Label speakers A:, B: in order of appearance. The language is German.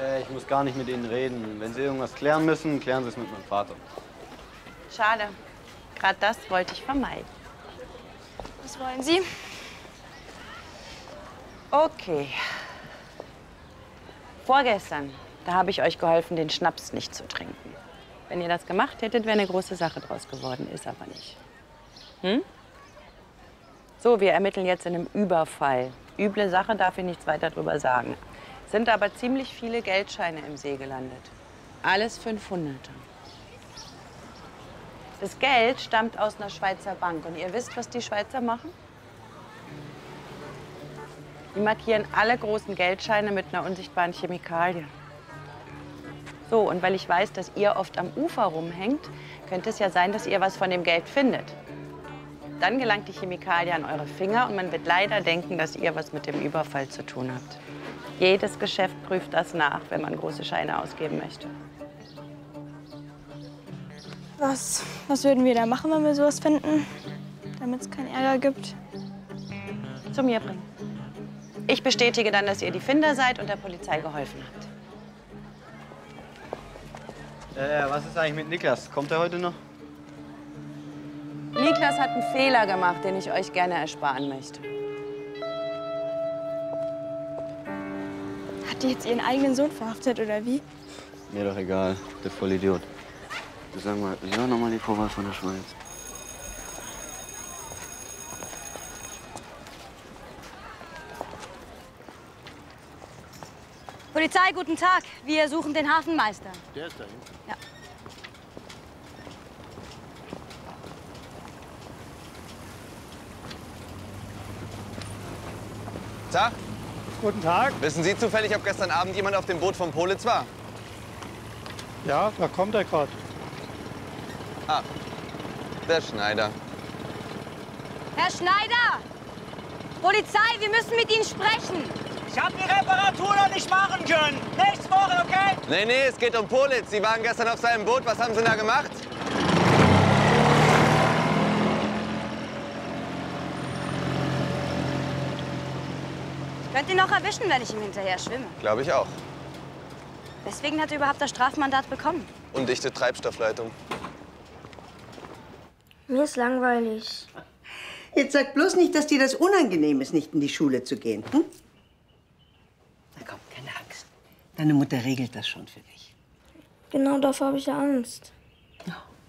A: Ich muss gar nicht mit Ihnen reden. Wenn Sie irgendwas klären müssen, klären Sie es mit meinem Vater.
B: Schade. Gerade das wollte ich vermeiden.
C: Was wollen Sie?
B: Okay. Vorgestern, da habe ich euch geholfen, den Schnaps nicht zu trinken. Wenn ihr das gemacht hättet, wäre eine große Sache draus geworden. Ist aber nicht. Hm? So, wir ermitteln jetzt in einem Überfall. Üble Sache, darf ich nichts weiter drüber sagen. Sind aber ziemlich viele Geldscheine im See gelandet. Alles 500er. Das Geld stammt aus einer Schweizer Bank. Und ihr wisst, was die Schweizer machen? Die markieren alle großen Geldscheine mit einer unsichtbaren Chemikalie. So, und weil ich weiß, dass ihr oft am Ufer rumhängt, könnte es ja sein, dass ihr was von dem Geld findet. Dann gelangt die Chemikalie an eure Finger und man wird leider denken, dass ihr was mit dem Überfall zu tun habt. Jedes Geschäft prüft das nach, wenn man große Scheine ausgeben möchte.
C: Was würden wir da machen, wenn wir sowas finden? Damit es keinen Ärger gibt?
B: Zu mir bringen. Ich bestätige dann, dass ihr die Finder seid und der Polizei geholfen habt.
A: Was ist eigentlich mit Niklas? Kommt er heute noch?
B: Niklas hat einen Fehler gemacht, den ich euch gerne ersparen möchte.
C: Hat die jetzt ihren eigenen Sohn verhaftet, oder wie?
A: Mir doch egal, der Vollidiot. Du sag mal, wie war nochmal die Vorwahl von der Schweiz?
D: Polizei, guten Tag. Wir suchen den Hafenmeister.
E: Der ist da hinten.
D: Ja.
F: Tag.
E: Guten Tag.
F: Wissen Sie zufällig, ob gestern Abend jemand auf dem Boot von Politz war?
E: Ja, da kommt er gerade.
F: Ah, der Schneider.
D: Herr Schneider! Polizei, wir müssen mit Ihnen sprechen.
G: Ich habe die Reparatur noch nicht machen können. Nächste Woche, okay?
F: Nee, es geht um Politz. Sie waren gestern auf seinem Boot. Was haben Sie da gemacht?
D: Ich könnte ihn noch erwischen, wenn ich ihm hinterher schwimme.
F: Glaube ich auch.
D: Deswegen hat er überhaupt das Strafmandat bekommen.
F: Undichte Treibstoffleitung.
H: Mir ist langweilig.
I: Jetzt sag bloß nicht, dass dir das unangenehm ist, nicht in die Schule zu gehen. Hm? Na komm, keine Angst. Deine Mutter regelt das schon für dich.
H: Genau davor habe ich ja Angst.